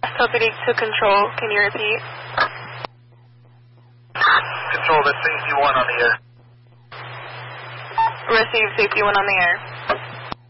Deputy to control, can you repeat? Control, that's safety 1 on the air. Receive safety 1 on the air.